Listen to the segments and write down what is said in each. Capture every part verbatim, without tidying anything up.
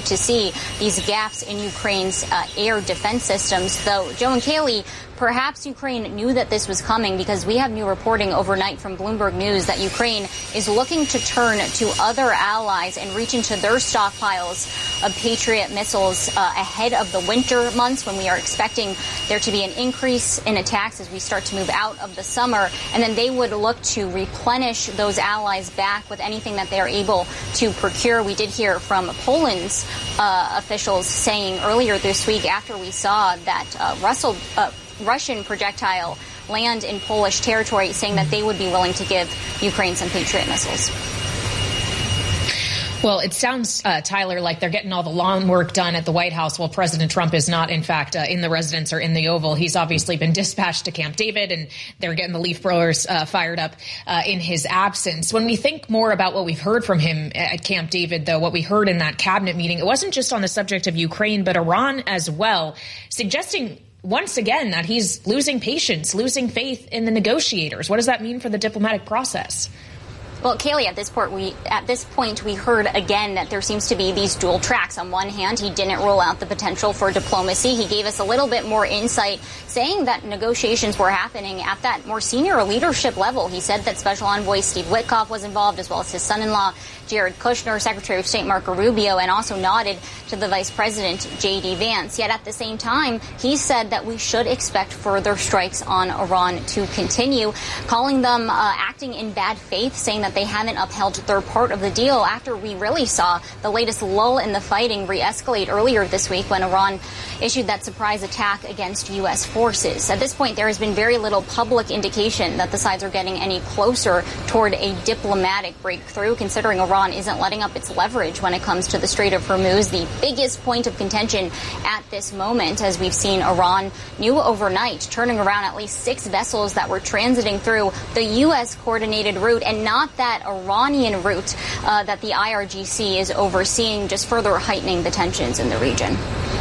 to see these gaps in Ukraine's uh, air defense systems. Though, Joe and Kaylee, perhaps Ukraine knew that this was coming, because we have new reporting overnight from Bloomberg News that Ukraine is looking to turn to other allies and reach into their stockpiles of Patriot missiles uh, ahead of the winter months, when we are expecting there to be an increase in attacks as we start to move out of the summer. And then they would look to replenish those allies back with anything that they are able to procure. We did hear from Poland's uh, officials saying earlier this week, after we saw that uh, Russell, uh, Russian projectile land in Polish territory, saying that they would be willing to give Ukraine some Patriot missiles. Well, it sounds, uh, Tyler, like they're getting all the lawn work done at the White House while President Trump is not, in fact, uh, in the residence or in the Oval. He's obviously been dispatched to Camp David, and they're getting the leaf blowers uh, fired up uh, in his absence. When we think more about what we've heard from him at Camp David, though, what we heard in that cabinet meeting, it wasn't just on the subject of Ukraine, but Iran as well, suggesting once again that he's losing patience, losing faith in the negotiators. What does that mean for the diplomatic process? Well, Kaylee, at this point, we at this point we heard again that there seems to be these dual tracks. On one hand, he didn't rule out the potential for diplomacy. He gave us a little bit more insight, saying that negotiations were happening at that more senior leadership level. He said that Special Envoy Steve Witkoff was involved, as well as his son-in-law, Jared Kushner, Secretary of State Marco Rubio, and also nodded to the Vice President, J D Vance. Yet at the same time, he said that we should expect further strikes on Iran to continue, calling them uh, acting in bad faith, saying that they haven't upheld their part of the deal after we really saw the latest lull in the fighting re-escalate earlier this week when Iran issued that surprise attack against U S forces. At this point, there has been very little public indication that the sides are getting any closer toward a diplomatic breakthrough, considering Iran isn't letting up its leverage when it comes to the Strait of Hormuz, the biggest point of contention at this moment, as we've seen Iran knew overnight turning around at least six vessels that were transiting through the U S coordinated route, and not that Iranian route uh, that the I R G C is overseeing, just further heightening the tensions in the region.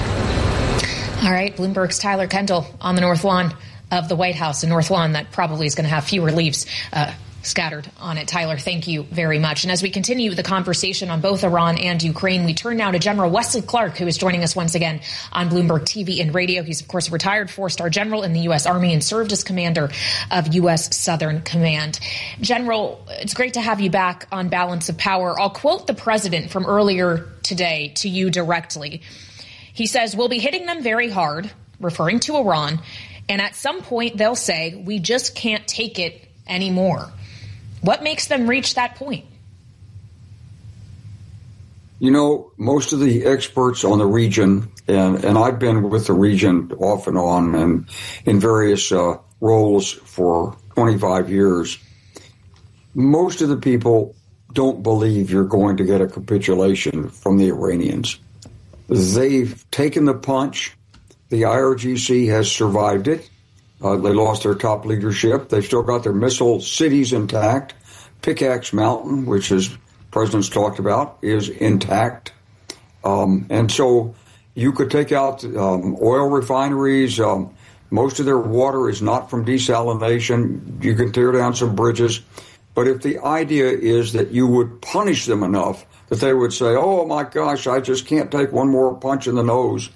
All right, Bloomberg's Tyler Kendall on the North Lawn of the White House, a North Lawn that probably is going to have fewer leaves uh, scattered on it. Tyler, thank you very much. And as we continue the conversation on both Iran and Ukraine, we turn now to General Wesley Clark, who is joining us once again on Bloomberg T V and radio. He's, of course, a retired four-star general in the U S. Army and served as commander of U S. Southern Command. General, it's great to have you back on Balance of Power. I'll quote the president from earlier today to you directly. He says, "We'll be hitting them very hard," referring to Iran, "and at some point they'll say, we just can't take it anymore." What makes them reach that point? You know, most of the experts on the region, and, and I've been with the region off and on and in various uh, roles for twenty-five years, most of the people don't believe you're going to get a capitulation from the Iranians. They've taken the punch. The I R G C has survived it. Uh, they lost their top leadership. They've still got their missile cities intact. Pickaxe Mountain, which is president's talked about, is intact. Um, and so you could take out um, oil refineries. Um, most of their water is not from desalination. You can tear down some bridges. But if the idea is that you would punish them enough that they would say, oh, my gosh, I just can't take one more punch in the nose,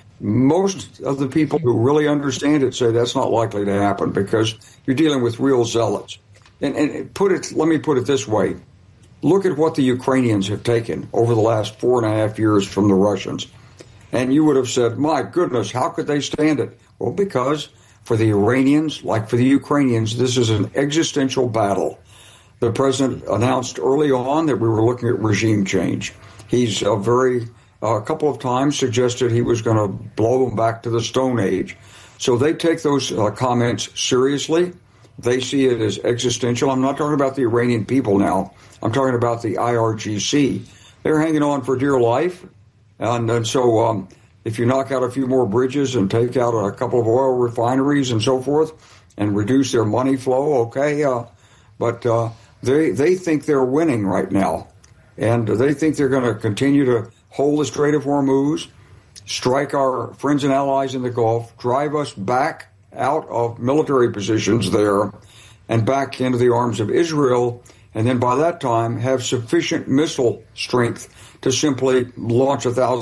most of the people who really understand it say that's not likely to happen, because you're dealing with real zealots. And, and put it, let me put it this way. Look at what the Ukrainians have taken over the last four and a half years from the Russians. And you would have said, my goodness, how could they stand it? Well, because for the Iranians, like for the Ukrainians, this is an existential battle. The president announced early on that we were looking at regime change. He's a very, uh, a couple of times suggested he was going to blow them back to the Stone Age. So they take those uh, comments seriously. They see it as existential. I'm not talking about the Iranian people now. I'm talking about the I R G C. They're hanging on for dear life. And, and so um, if you knock out a few more bridges and take out a couple of oil refineries and so forth and reduce their money flow, okay. Uh, but uh, they, they think they're winning right now. And they think they're going to continue to hold the Strait of Hormuz, strike our friends and allies in the Gulf, drive us back out of military positions there and back into the arms of Israel, and then by that time have sufficient missile strength to simply launch a thousand